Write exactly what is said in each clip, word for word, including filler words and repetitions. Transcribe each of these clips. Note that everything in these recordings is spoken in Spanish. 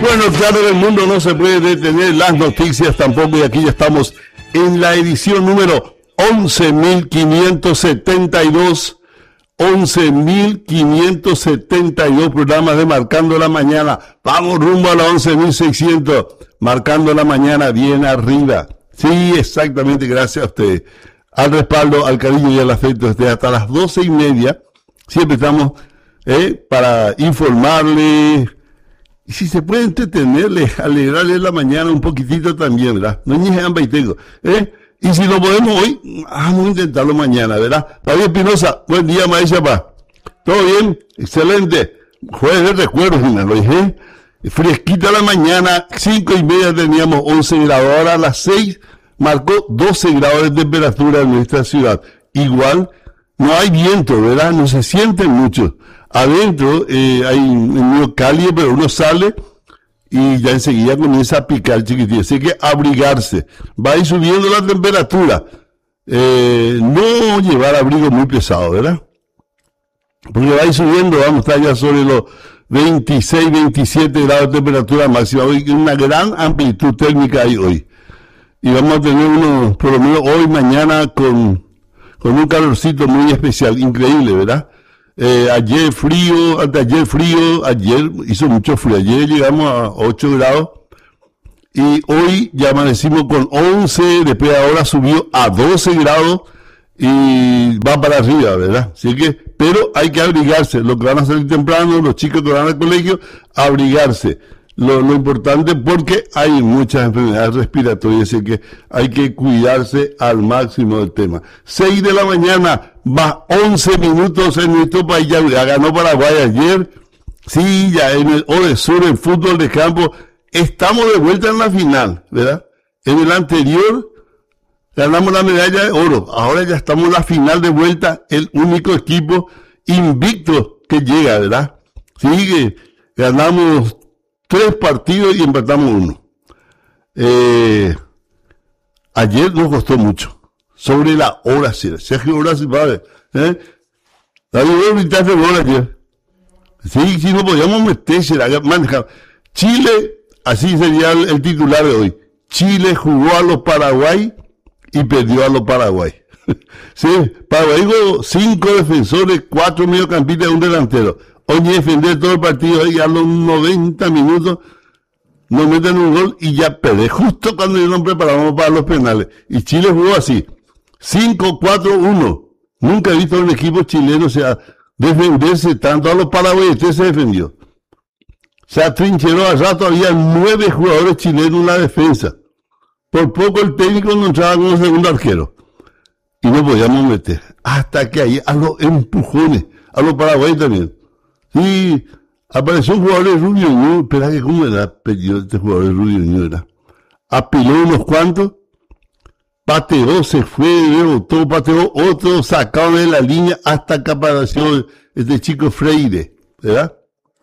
Bueno, claro, el mundo no se puede detener, las noticias tampoco, y aquí ya estamos en la edición número once mil quinientos setenta y dos, once mil quinientos setenta y dos programas de Marcando la Mañana. Vamos rumbo a la once mil seiscientos, Marcando la Mañana bien arriba. Sí, exactamente, gracias a usted, al respaldo, al cariño y al afecto. Desde hasta las doce y media, siempre estamos eh, para informarle. Y si se puede entretenerle, alegrarle la mañana un poquitito también, ¿verdad? No ñejean baiteco, ¿eh? Y si lo podemos hoy, vamos a intentarlo mañana, ¿verdad? David Espinosa, buen día, maestra pa. ¿Todo bien? Excelente. Jueves de recuerdos, mira, lo dije. Fresquita la mañana, cinco y media teníamos once grados, ahora a las seis marcó doce grados de temperatura en nuestra ciudad. Igual, no hay viento, ¿verdad? No se siente mucho. Adentro eh, hay un medio cálido, pero uno sale y ya enseguida comienza a picar chiquitito. Así que abrigarse. Va a ir subiendo la temperatura. Eh, no llevar abrigo muy pesado, ¿verdad? Porque va a ir subiendo, vamos a estar ya sobre los veintiséis, veintisiete grados de temperatura máxima. Hoy una gran amplitud térmica hay hoy. Y vamos a tener unos, por lo menos hoy, mañana, con, con un calorcito muy especial, increíble, ¿verdad? Eh, ayer frío, anteayer frío, ayer hizo mucho frío, ayer llegamos a ocho grados y hoy ya amanecimos con once, después ahora subió a doce grados y va para arriba, ¿verdad? Así que, pero hay que abrigarse, los que van a salir temprano, los chicos que van al colegio, abrigarse. Lo, lo importante porque hay muchas enfermedades respiratorias, así que hay que cuidarse al máximo del tema. seis de la mañana, más once minutos en nuestro país, ya, ya ganó Paraguay ayer, sí, ya en el Odesur, en fútbol de campo, estamos de vuelta en la final, ¿verdad? En el anterior ganamos la medalla de oro, ahora ya estamos en la final de vuelta, el único equipo invicto que llega, ¿verdad? Sí, que ganamos tres partidos y empatamos uno. Eh, ayer nos costó mucho. Sobre la hora, Sergio Hora, sí, padre. ¿Eh? David, vos gritaste gol ayer. Sí, sí, no podíamos meterse, manejar. Chile, así sería el, el titular de hoy. Chile jugó a los Paraguay y perdió a los Paraguay. Sí, Paraguay jugó cinco defensores, cuatro mediocampistas y un delantero. Oye, defender todo el partido y a los noventa minutos nos meten un gol y ya perdé. Justo cuando nos preparamos para los penales. Y Chile jugó así. cinco cuatro uno. Nunca he visto a un equipo chileno, o sea, defenderse tanto. A los paraguayos se defendió. Se atrincheró al rato, había nueve jugadores chilenos en la defensa. Por poco el técnico no entraba como segundo arquero. Y no podíamos meter. Hasta que ahí, a los empujones, a los paraguayos también. Sí, apareció un jugador de Rubio Ñu, espera que cómo era apellido este jugador de Rubio Ñu, era. Apiló unos cuantos, pateó, se fue, rebotó, pateó otro, sacado de la línea hasta que apareció este chico Freire, ¿verdad?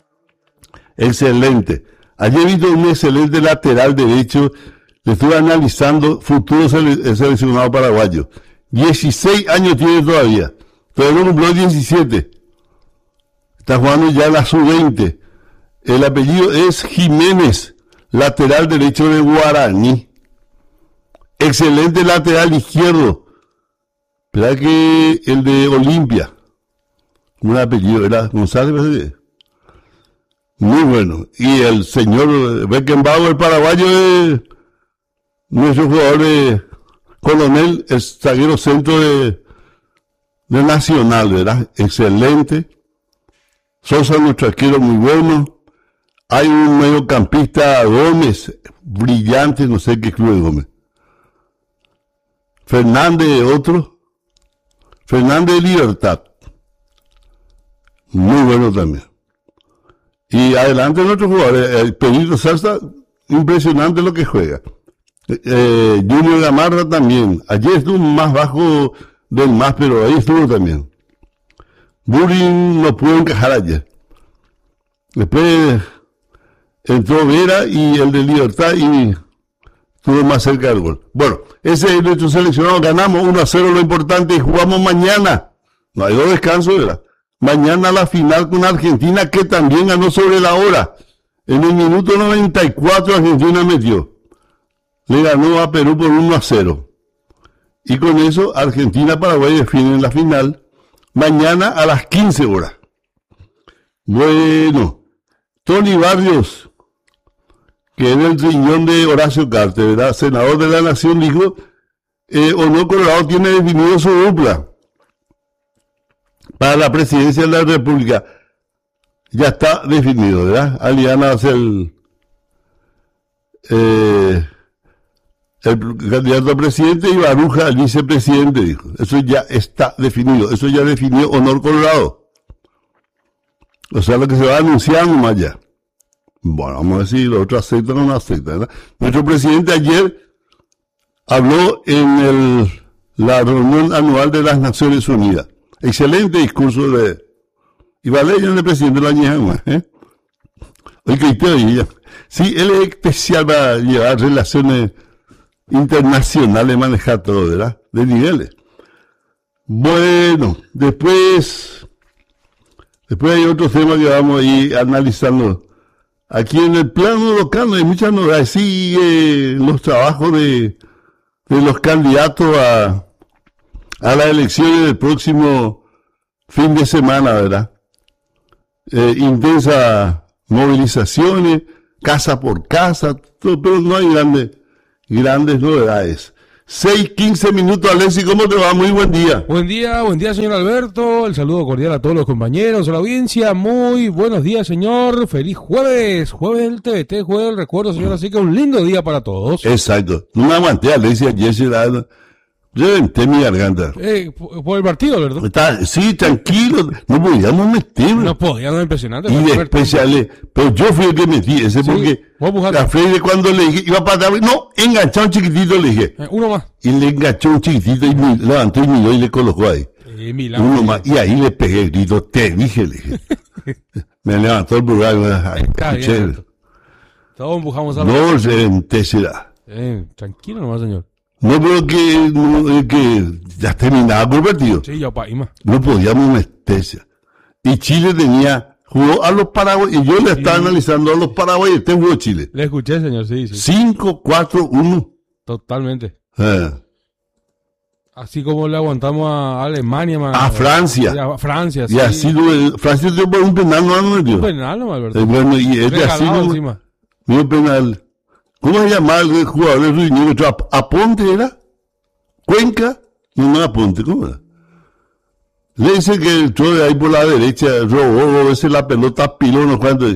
Excelente. Ayer he visto un excelente lateral derecho, le estuve analizando, futuro sele- seleccionado paraguayo. dieciséis años tiene todavía, todavía no cumplió diecisiete. Está jugando ya la sub veinte. El apellido es Jiménez, lateral derecho de Guaraní. Excelente lateral izquierdo. ¿Verdad que el de Olimpia? Un apellido, ¿verdad? González, ¿verdad? Muy bueno. Y el señor Beckenbauer, paraguayo, es nuestro jugador de Coronel, el zaguero centro de, de Nacional, ¿verdad? Excelente. Sosa, nuestro arquero, muy bueno. Hay un mediocampista, Gómez, brillante, no sé qué club es Gómez. Fernández, otro. Fernández de Libertad. Muy bueno también. Y adelante nuestro jugador, el Pedrito Salsa, impresionante lo que juega. Eh, Junior Gamarra también. Ayer estuvo más bajo del más, pero ahí estuvo también. Burin no pudo encajar ayer. Después entró Vera y el de Libertad y estuvo más cerca del gol. Bueno, ese es nuestro seleccionado. Ganamos uno a cero, lo importante, y jugamos mañana. No hay dos descansos, ¿verdad? Mañana la final con Argentina, que también ganó sobre la hora. En el minuto noventa y cuatro Argentina metió. Le ganó a Perú por uno a cero. Y con eso Argentina-Paraguay definen la final mañana a las quince horas. Bueno, Tony Barrios, que era el riñón de Horacio Cartes, ¿verdad? Senador de la Nación, dijo, eh, Honor Colorado tiene definido su dupla para la presidencia de la República. Ya está definido, ¿verdad? Aliana va a ser el, eh, el candidato a presidente y Baruja al vicepresidente, dijo. Eso ya está definido. Eso ya definió Honor Colorado. O sea, lo que se va a anunciar nomás ya. Bueno, vamos a ver si los otros aceptan o no aceptan, ¿verdad? Nuestro presidente ayer habló en el, la reunión anual de las Naciones Unidas. Excelente discurso de... Y vale, ya el presidente de la Ñejama, ¿eh? Oye, que te sí, él es especial para llevar relaciones internacionales, manejar todo, ¿verdad? De niveles. Bueno, después, después hay otros temas que vamos a ir analizando. Aquí en el plano local hay muchas novedades. Sigue los trabajos de, de los candidatos a, a las elecciones del próximo fin de semana, ¿verdad? Eh, intensas movilizaciones, casa por casa, todo, pero no hay grandes, grandes novedades. seis, quince minutos, Alessi, ¿cómo te va? Muy buen día. Buen día, buen día, señor Alberto. El saludo cordial a todos los compañeros, a la audiencia. Muy buenos días, señor. Feliz jueves. Jueves del T V T, jueves del recuerdo, señor. Así que un lindo día para todos. Exacto. No me aguanté, Alessi, ayer se da... Reventé mi garganta. Eh, por el partido, ¿verdad? Está, sí, tranquilo. No podíamos meter. No podíamos, impresionante. Y después sale, pero yo fui el que metí ese, sí, porque la Freire cuando le dije, iba para atrás, no, enganchado un chiquitito, le dije. Eh, uno más. Y le enganchó un chiquitito y me levantó y miró y le colocó ahí. Eh, milagro, uno más. Y ahí le pegué el grito, te dije, le dije. Me levantó el burgal, ay, escuché. Todos empujamos a la... No, reventé será. Eh, tranquilo nomás, señor. No, pero que, no, que ya terminaba el partido. Sí, ya pa' Ima. No podíamos meterse. Y Chile tenía, jugó a los paraguayos, y yo le estaba sí. analizando a los paraguayos, este jugó Chile. Le escuché, señor, sí, sí. cinco cuatro uno. Totalmente. Eh. Así como le aguantamos a Alemania, man, a Francia. A Francia, sí. Y así lo, Francia dio por un penal, no no dio. Un penal, no, Alberto. Eh, bueno, y este así no, dio penal. ¿Cómo se llama el jugador de Ruiz? ¿Aponte era? ¿Cuenca? No, no Aponte, ¿cómo era? Le dice que entró de ahí por la derecha, robó, a veces la pelota piló unos cuantos.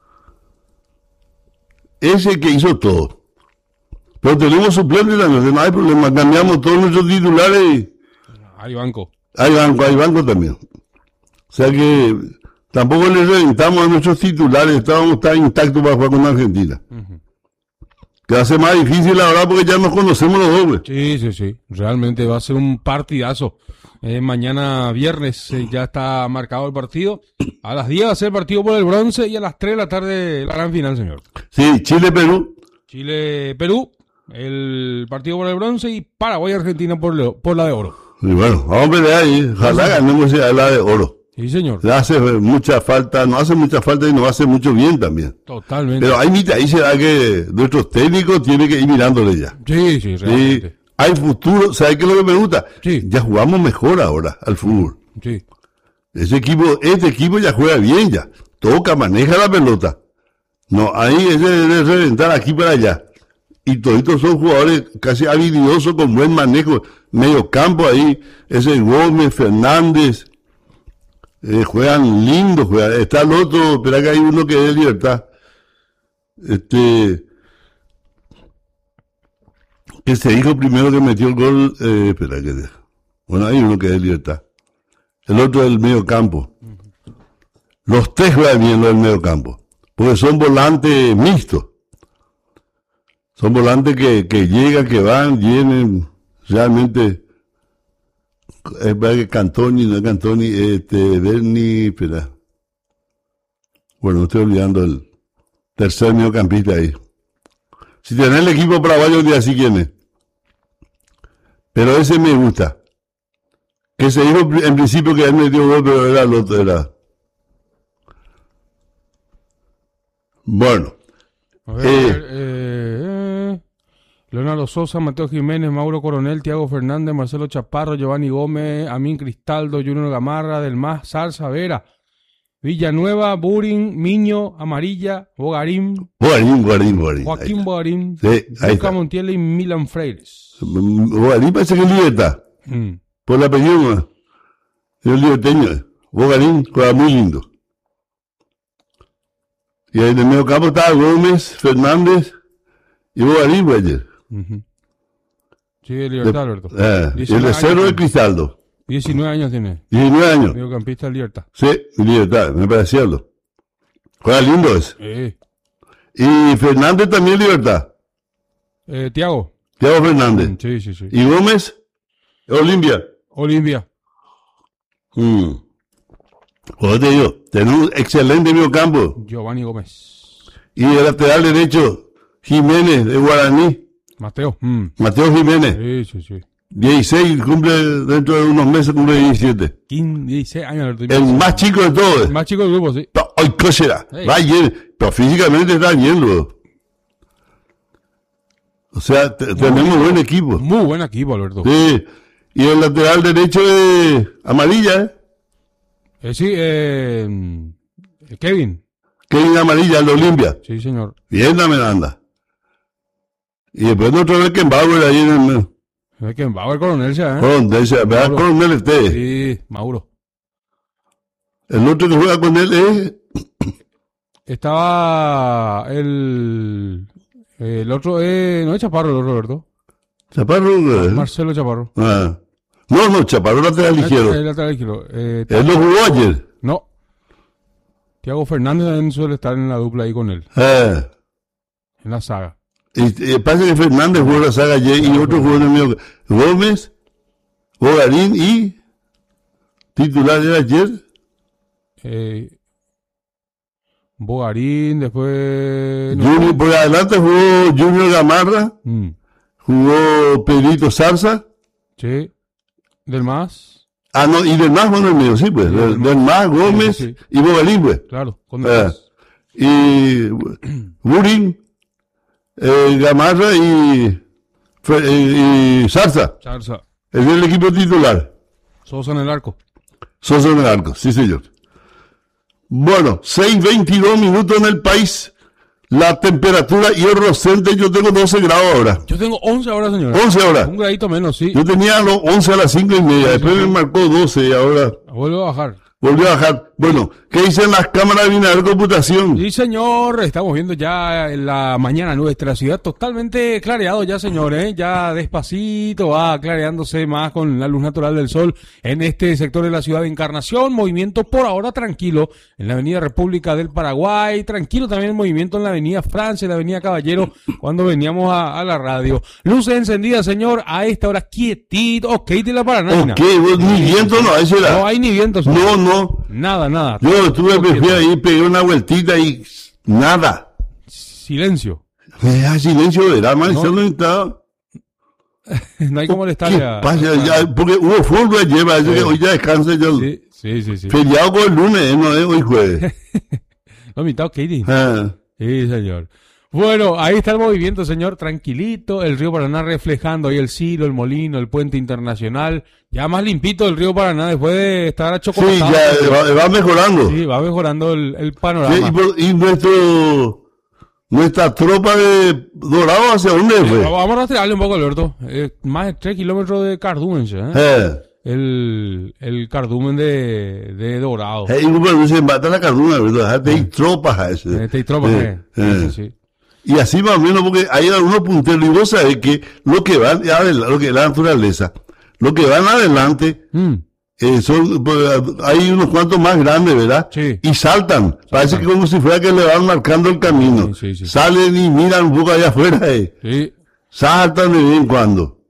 Ese que hizo todo. Pero tenemos suplentes también, no hay problema, cambiamos todos nuestros titulares y... Hay banco. Hay banco, hay banco también. O sea que tampoco le reventamos a nuestros titulares, estábamos tan intactos para jugar con Argentina. Uh-huh. Que hace más difícil ahora porque ya nos conocemos los dobles. Sí, sí, sí. Realmente va a ser un partidazo. Eh, mañana viernes eh, ya está marcado el partido. A las diez va a ser el partido por el bronce y a las tres de la tarde la gran final, señor. Sí, Chile-Perú. Chile-Perú, el partido por el bronce y Paraguay-Argentina por, le- por la de oro. Y bueno, vamos a pelear ahí. Ojalá ganemos la de oro. Sí, señor. Le hace mucha falta, no hace mucha falta y nos hace mucho bien también. Totalmente. Pero ahí, ahí se da que nuestros técnicos tienen que ir mirándole ya. Sí, sí, realmente. Sí, hay futuro, ¿sabes qué es lo que me gusta? Sí. Ya jugamos mejor ahora al fútbol. Sí. Ese equipo, este equipo ya juega bien ya. Toca, maneja la pelota. No, ahí es de, de reventar aquí para allá. Y toditos son jugadores casi habilidosos con buen manejo. Medio campo ahí, ese Gómez, Fernández. Eh, juegan lindo, juegan. Está el otro, espera que hay uno que es de Libertad. Este, que se dijo primero que metió el gol, eh, espera que, bueno, hay uno que es de Libertad. El otro es del medio campo. Los tres juegan bien los del medio campo, porque son volantes mixtos. Son volantes que, que llegan, que van, vienen, realmente. Es verdad que Cantoni, no es Cantoni, este, Berni, espera. Bueno, me estoy olvidando el tercer mediocampista ahí. Si tenés el equipo paraguayo, día sí quién es. Pero ese me gusta. Que se dijo en principio que él metió gol, pero era el otro, era. Bueno. A ver, Eh. a ver, eh, eh. Leonardo Sosa, Mateo Jiménez, Mauro Coronel, Tiago Fernández, Marcelo Chaparro, Giovanni Gómez, Amin Cristaldo, Junior Gamarra, Del Más, Salsa Vera, Villanueva, Burin, Miño, Amarilla, Bogarín, Bogarín, Bogarín, Bogarín. Joaquín Bogarín, Sí, ahí Luca está. Montiel y Milan Freires. Bogarín parece que es libertad. Mm. Por el apellido, es liberteño. Bogarín, juega muy lindo. Y ahí en el medio campo estaba Gómez, Fernández y Bogarín, güey. Ujú. Sí, de Libertad, Alberto. Eh, y el diecinueve de Cerro de años, Cristaldo. diecinueve años tiene. diecinueve años. Mediocampista de Libertad. Sí, libertad, me parecía lo. Juega lindo ese. Eh, Y Fernández también libertad. eh, Tiago. Thiago Fernández. Sí, sí, sí. Y Gómez, Olimpia. Olimpia. Mm. Pues te digo, tenemos un excelente medio campo. Giovanni Gómez. Y el lateral derecho, Jiménez de Guaraní. Mateo. Mm. Mateo Jiménez. Sí, sí, sí. dieciséis, cumple dentro de unos meses, cumple diecisiete. quince, dieciséis años. Alberto. El más chico de todos. El más chico del grupo, sí. Pa- ¡Ay, qué será! Hey. Va bien, pero físicamente está bien, luego. O sea, te- tenemos buen equipo. Muy buen equipo, Alberto. Sí. Y el lateral derecho es amarilla, ¿eh? Eh, sí, eh, Kevin. Kevin Amarilla, el de Olimpia. Sí, señor. Bien también anda. Y después otro vez que en Bauer ahí en el... Es que va a haber coronel ya, ¿eh? Coronel, se- ¿verdad? Mauro. Coronel este. Sí, Mauro. El otro que juega con él es... Estaba el... El otro, eh, no es Chaparro, el otro, Alberto. Chaparro. ¿eh? Marcelo Chaparro. Ah. No, no, Chaparro lateral ligero. El lateral ligero. Eh, Él lo jugó ayer. No. Tiago Fernández también suele estar en la dupla ahí con él, Eh. en la saga. Y, y pasa que Fernández jugó la saga ayer y otro jugó en el medio. Gómez, Bogarín y... Titular de ayer. Eh, Bogarín, después... no. Junior, por adelante jugó Junior Gamarra. Mm, Jugó Pedrito Zarza. sí. Del más, Ah, no, y del más, bueno, el medio, sí, pues. Del, del más, Gómez Sí, sí, sí. y Bogarín, pues. claro. Con Eh, más. y Burin, eh, Gamarra y, Fe- y, y Zarza. Salsa. Es el equipo titular. Sosa en el arco. Sosa en el arco, sí, señor. Bueno, seis veintidós minutos en el país. La temperatura y el Rosente, yo tengo doce grados ahora. Yo tengo once ahora, señora. once ahora. Un gradito menos, sí. Yo tenía los once a las cinco y media. Después me marcó doce y ahora Vuelvo a bajar. volvió a bajar. Bueno, ¿qué dicen las cámaras de Binader Computación? Sí, señor, estamos viendo ya en la mañana nuestra ciudad totalmente clareado ya, señor, ¿eh? Ya despacito va clareándose más con la luz natural del sol en este sector de la ciudad de Encarnación. Movimiento por ahora tranquilo en la avenida República del Paraguay. Tranquilo también el movimiento en la avenida Francia, en la avenida Caballero, cuando veníamos a, a la radio. Luces encendidas, señor, a esta hora quietito. Ok, de la Paraná. Ok, vos, ni viento no, eso No era. hay ni viento, señor. No, no. Nada, nada. Yo estuve, Todo me fui quieto. ahí, pegué una vueltita y nada. Silencio. Eh, silencio, era mal, No. solo estaba. No hay como ¿Qué molestarle a... pasa? Ya, porque hubo fútbol ayer, parece que hoy ya descansa ya. Sí, sí, sí, sí. Feriado con el lunes, eh, no es hoy jueves. Lo mitad, Katie. Ah, Sí, señor. Bueno, ahí está el movimiento, señor, tranquilito, el río Paraná reflejando ahí el Silo, el Molino, el puente internacional, ya más limpito el río Paraná después de estar sí, achocolatado. ya va, va mejorando. Sí, va mejorando el, el Sí, panorama. y, por- y nuestro, nuestra tropa de Dorado, ¿hacia dónde fue? Vamos a rastrearle un poco, Alberto. Eh, más de tres kilómetros de cardumen, ¿eh? Eh, El, el cardumen de, de Dorado. eh, y bueno, se mata la carduna, ¿verdad? Hay tropas a ese. Este, y tropas, Eh, eh. eh. Sí, sí, sí. Y así más o menos, porque hay algunos punteros, y vos sabés que lo que van, adel- lo que es la naturaleza, lo que van adelante, Mm, eh, son, pues, hay unos cuantos más grandes, ¿verdad? Sí. Y saltan, parece que como si fuera que le van marcando el camino. Sí, sí, sí. Salen y miran un poco allá afuera, eh. sí. Saltan de vez en cuando.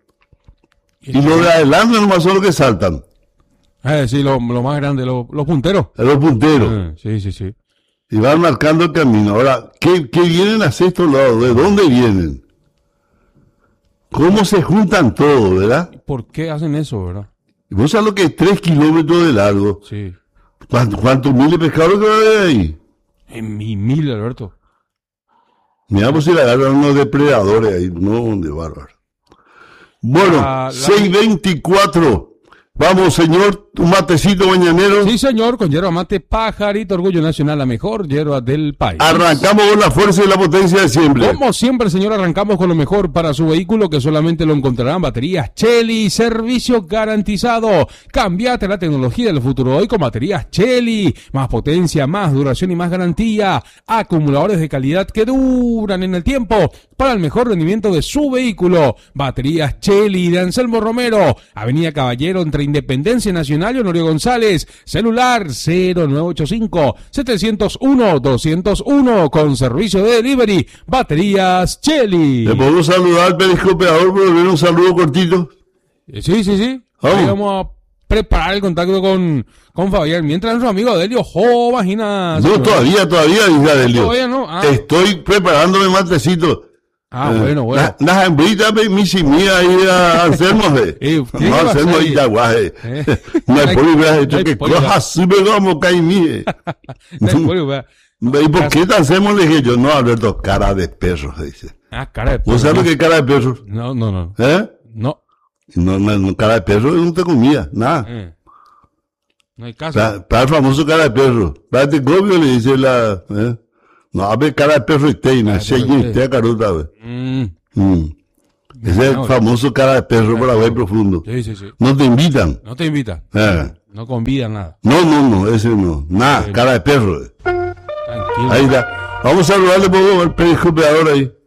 Y los de adelante nomás son los que saltan, Eh, sí, lo, lo más grande, lo- los punteros. los punteros. Eh, sí, sí, sí. Y van marcando el camino. Ahora, ¿qué, qué vienen hacia estos lados? ¿De dónde vienen? ¿Cómo se juntan todos, verdad? ¿Por qué hacen eso, verdad? Y vos sabés lo que es tres kilómetros de largo. Sí. ¿Cuántos, cuántos miles de pescadores que va a haber ahí? En mi mil, Alberto. Mira, pues si le agarran unos depredadores ahí, no, de bárbaro. Bueno, La- la- seis veinticuatro. Vamos, señor, un matecito mañanero. Sí, señor, con yerba mate Pajarito, Orgullo Nacional, la mejor yerba del país. Arrancamos con la fuerza y la potencia de siempre. Como siempre, señor, arrancamos con lo mejor para su vehículo, que solamente lo encontrarán baterías Cheli, servicio garantizado. Cambiate la tecnología del futuro hoy con baterías Cheli. Más potencia, más duración y más garantía. Acumuladores de calidad que duran en el tiempo para el mejor rendimiento de su vehículo. Baterías Cheli de Anselmo Romero, Avenida Caballero entre Independencia Nacional y Honorio González. Celular cero nueve ocho cinco, siete cero uno, dos cero uno con servicio de delivery. Baterías Cheli. Le podemos saludar al periscopeador, pero viene un saludo cortito. Eh, Sí, sí, sí. Vamos. Ahí vamos a preparar el contacto con, con Fabián. Mientras nuestro amigo Adelio, jo, imagina. No, todavía, todavía, dice Adelio. Todavía no. Ah, Estoy preparándome matecito. ah Eh, bueno, bueno. la- Las hembritas, me- mi simía ahí a Anselmo. eh. Eh, ¿qué No, pasa Anselmo ahí? y Yaguaje. Eh. No hay Ay, poli, me has ay, dicho que poli, cosas así me vamos a caer mí. Está en polio, vea. ¿Y por qué te hacemos? Le dije yo, no, Alberto, cara de perro, dice. Ah, cara de ¿Vos sabes lo que es cara de perro? No, no, no. ¿Eh? No. No, no, no, cara de perro no te comía, nada. Eh. No hay caso. Para, para el famoso cara de perro. Para este gobio le dice la, ¿eh? No, a ver, cara de perro y teina, Cara de perro y señor, teina. usted carota, ve. Mm. Mm. Ese es el No, famoso cara de perro para ver profundo. Sí, sí, sí. No te invitan. No te invita. Eh. No convida nada. No, no, no, ese no. Nada, Sí. cara de perro. Tranquilo. Ahí está. Vamos a saludarle un poco al periscopeador ahí.